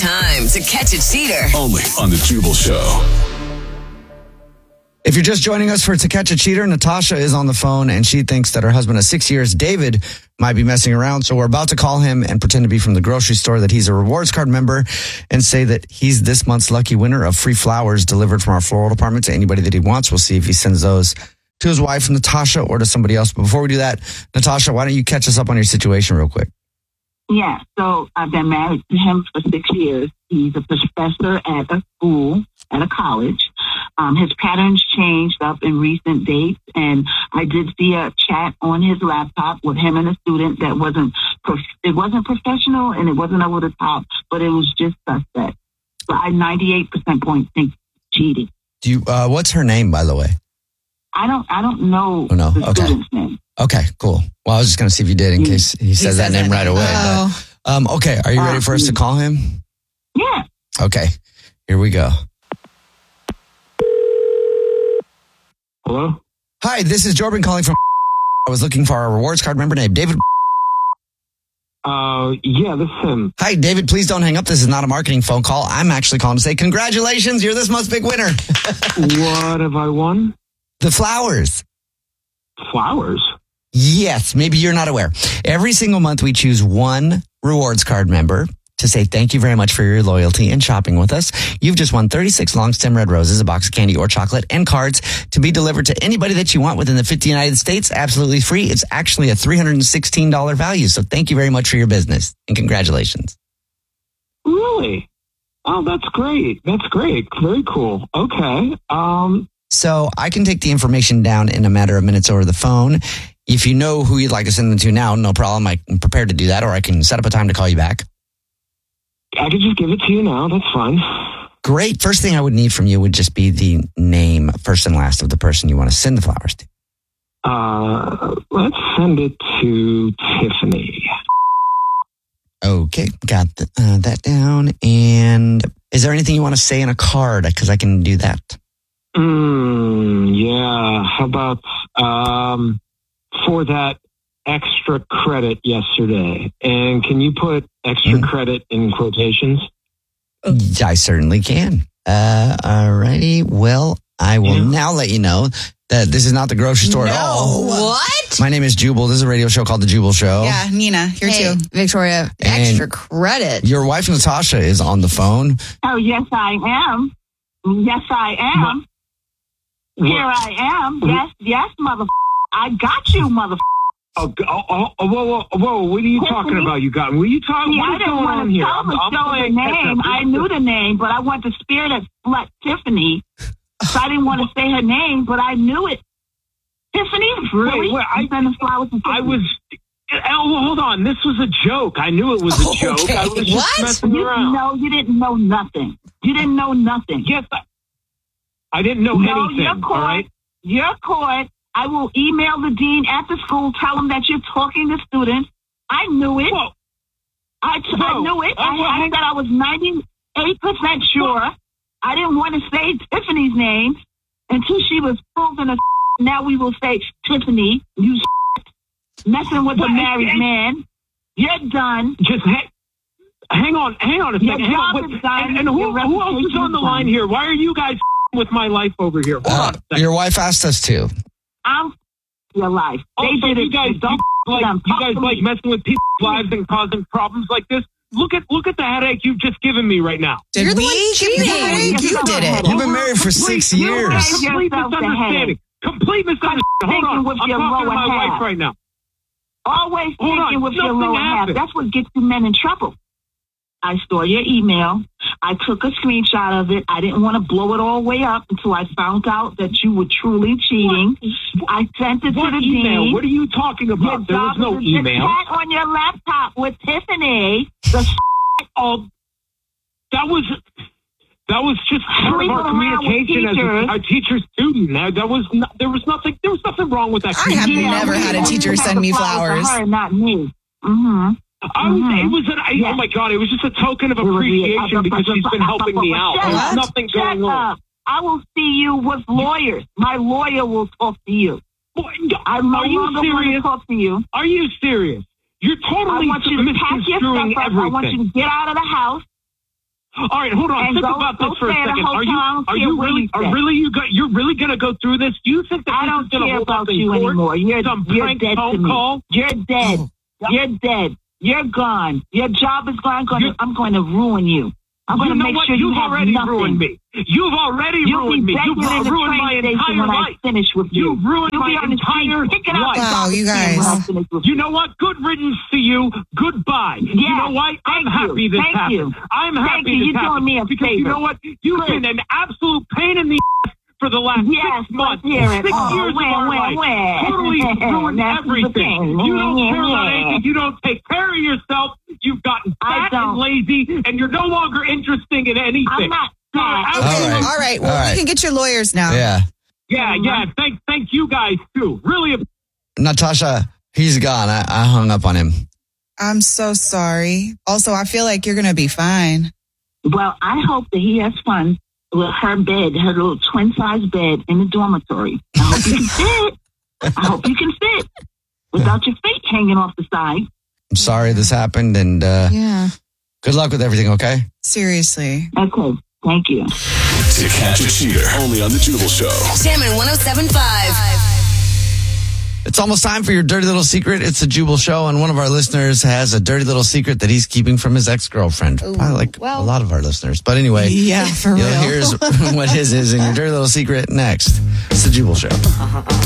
time to catch a cheater. Only on the Jubal Show. If you're just joining us for To Catch a Cheater, Natasha is on the phone and she thinks that her husband of 6 years, David, might be messing around. So we're about to call him and pretend to be from the grocery store, that he's a rewards card member, and say that he's this month's lucky winner of free flowers delivered from our floral department to anybody that he wants. We'll see if he sends those to his wife, Natasha, or to somebody else. But before we do that, Natasha, why don't you catch us up on your situation real quick? Yeah, so I've been married to him for 6 years. He's a professor at a school, at a college. His patterns changed up in recent dates, and I did see a chat on his laptop with him and a student that wasn't professional and it wasn't over the top, but it was just suspect. So I 98% point think cheating. Do you? What's her name, by the way? I don't know Oh, no. the Okay. student's name. Okay, cool. Well, I was just going to see if you did in case he says that name right away. Oh. But, okay, are you ready for us to call him? Yeah. Okay, here we go. Hello? Hi, this is Jordan calling from. I was looking for our rewards card member named David. Yeah, this is him. Hi, David, please don't hang up. This is not a marketing phone call. I'm actually calling to say congratulations. You're this month's big winner. What have I won? The flowers. Flowers? Yes, maybe you're not aware. Every single month we choose one rewards card member to say thank you very much for your loyalty and shopping with us. You've just won 36 long stem red roses, a box of candy or chocolate, and cards to be delivered to anybody that you want within the 50 United States. Absolutely free. It's actually a $316 value. So thank you very much for your business and congratulations. Really? Oh, that's great. That's great. Very cool. Okay. So I can take the information down in a matter of minutes over the phone. If you know who you'd like to send them to now, no problem. I'm prepared to do that, or I can set up a time to call you back. I could just give it to you now. That's fine. Great. First thing I would need from you would just be the name, first and last, of the person you want to send the flowers to. Let's send it to Tiffany. Okay, got that down. And is there anything you want to say in a card? Because I can do that. Yeah. How about for that extra credit yesterday? And can you put extra credit in quotations? I certainly can. Alrighty. Well, I will now let you know that this is not the grocery store at all. What? My name is Jubal. This is a radio show called The Jubal Show. Yeah, Nina, here too. Victoria, extra credit. Your wife, Natasha, is on the phone. Oh, yes, I am. Yes, I am. Here I am. Yes, mother. I got you, mother. Whoa, what are you talking about? You got me. What are you talking? What is going on here? I'm the name. I knew the name, but I want the spirit of slut Tiffany. So I didn't want to say her name, but I knew it. Tiffany, really? Wait, I was. Hold on. This was a joke. I knew it was a joke. Okay. I was just messing around. No, you didn't know nothing. You didn't know nothing. Yes, I didn't know anything. You're caught. All right? You're caught. I will email the dean at the school, tell him that you're talking to students. I knew it. Whoa. I knew it. I said I was 98% sure. I didn't want to say Tiffany's name until she was proven a. Now we will say, Tiffany, you messing with a married man. You're done. Just hang on a second. Your job is done. And who else is on the line here? Why are you guys with my life over here? Hold on a second. Your wife asked us to. I'm your life. They did it. You guys like messing with people's lives and causing problems like this. Look at the headache you've just given me right now. Did we give you the headache? You did it. You've been married for 6 years. Complete misunderstanding. Complete misunderstanding. Hold on. I'm talking to my wife right now. Always thinking with your lower half. That's what gets you men in trouble. I saw your email. I took a screenshot of it. I didn't want to blow it all the way up until I found out that you were truly cheating. I sent it to the dean. What are you talking about? There was no email. The chat on your laptop with Tiffany. That was just part of our communication as a teacher-student. There was nothing wrong with that. I have never had a teacher send me flowers. Her, not me. Mm-hmm. Oh my God, it was just a token of appreciation because she's been helping me out. There's nothing going on. I will see you with lawyers. My lawyer will talk to you. I no longer want to talk to you. Are you serious? You're totally misconstruing everything. I want you to get out of the house. All right, hold on. And Think go- about this go for a stay at a second. hotel. I don't care where you stay. You're really going to go through this? Do you think that I this don't is going to care hold up about in you court? anymore. You're Some prank dead to phone me. call? You're dead. You're dead. You're gone. Your job is gone. I'm going to ruin you. I'm going to make sure you You've have already nothing. ruined me. You've already You'll ruined be me. You've begging in the ruined train my station entire when life. I finish with you. You've ruined You'll be my on the train entire picking up life. Wow, you when I guys. finish with You know what? Good riddance to you. Goodbye. You know what? I'm happy this Thank happened. you. I'm Thank happy you. this You're happened. doing me a because you favor. know what? You've Good. been an absolute pain in the ass for the last 6 months. 6 let's hear it. years of our life. Totally ruined That's the everything. thing. You don't care about anything. You don't take care of yourself. You've gotten I fat and don't. lazy, and you're no longer interested in anything. I'm not fat. Okay. All right. Well, All right. we can get your lawyers now. Yeah. Yeah. Thank you guys too. Really. Natasha, he's gone. I hung up on him. I'm so sorry. Also, I feel like you're going to be fine. Well, I hope that he has fun with her bed, her little twin-size bed in the dormitory. I hope you can fit. I hope you can fit without your feet hanging off the side. I'm sorry this happened, and Yeah. good luck with everything, okay? Seriously. Okay, thank you. To catch a cheater, only on The Jubal Show. Jammin' 107.5. It's almost time for your dirty little secret. It's the Jubal Show, and one of our listeners has a dirty little secret that he's keeping from his ex-girlfriend. Probably like a lot of our listeners. But anyway, Yeah, for real. Here's what his is in your dirty little secret next. It's the Jubal Show.